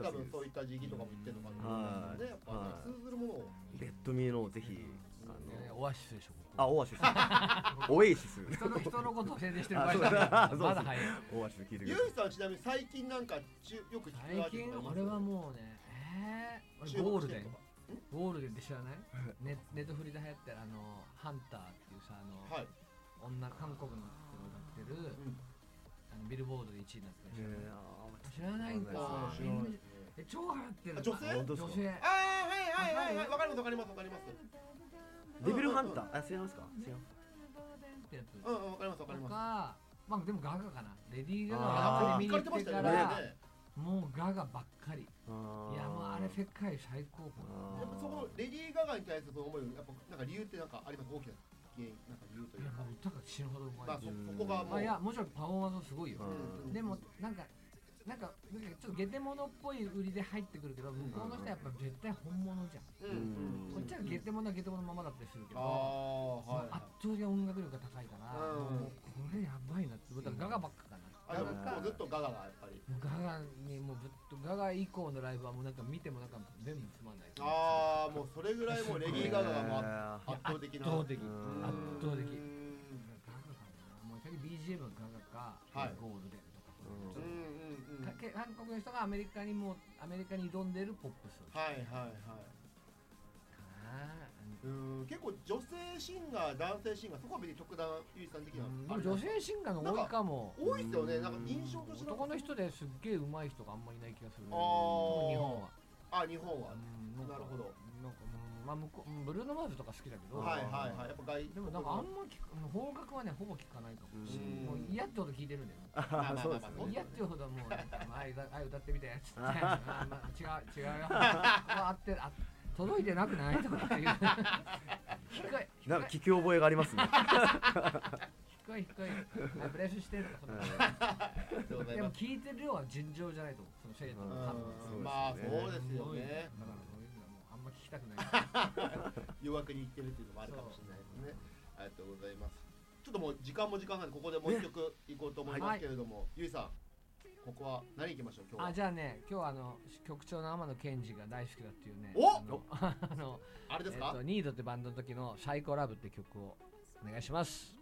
多分そういった時期とかも言ってるのかなね、やっぱ通ずるものをレッドミーのぜひオアシスでしょ。 オアシスオエイシス人のことを宣伝してる場合じゃない。まだ早い。 オアシス聞いてくゆださうさんちなみに最近なんかよく聞く最近俺はもうねゴールデンって知らない？ネットフリで流行ってるハンターっていうさ女韓国の人が歌ってるビルボードで1位になってる。知らないんだ。超流行ってる。 女性？はいわかります。 デビルハンター違いますか？違う。 わかります。 まあでもガガかな。レディー・ガガが見に行ってからもうガガばっかり。いやもうあれ世界最高峰。 やっぱそのレディー・ガガに対するその思いやっぱなんか理由ってなんかあります？大きな原因なんか理由というか。 歌が死ぬほどうまい。 そこがもういやもちろんパフォーマンスすごいよ。でもなんかちょっとゲテモノっぽい売りで入ってくるけど、向こうの人はやっぱ絶対本物じゃん。こっちはゲテモノはゲテモノのままだったりするけど、圧倒的な音楽力が高いから、もうこれやばいなって。ガガばっかかな。 もうずっとガガがやっぱり。 ガガにもうずっとガガ以降のライブはもうなんか見てもなんか全部つまんない。 もうそれぐらいもうレディー・ガガがもう圧倒的な。 圧倒的。ガガかな。もう最近 BGM ガガかゴールデン。韓国の人がアメリカに挑んでるポップス。 結構女性シンガー男性シンガーそこは別に特段ゆいさん的には女性シンガーの多いかも。 多いっすよね。なんか印象として男の人ですっげえ上手い人があんまりいない気がする。日本はなるほど。 まあブルーノ・マーズとか好きだけど、 やっぱでもなんかあんま邦楽はねほぼ聞かないかも。もう嫌ってほど聞いてるんだよ。嫌ってほどもう歌ってみたやつって違うよ。合ってる届いてなくないとかっていう。 なんか聞き覚えがありますね。 低いブレスしてるとかでも聞いてる量は尋常じゃないと思う。そのシェイのまあそうですよね。 あんま聞きたくない。 誘惑に行ってるっていうのもあるかもしれないですね。ありがとうございます。ちょっともう時間なんでここでもう一曲いこうと思いますけれども、ゆいさんここは何行きましょう今日は。 じゃあね今日局長の天野健二が大好きだっていうね。 あれですか？ ニードってバンドの時のサイコラブって曲をお願いします。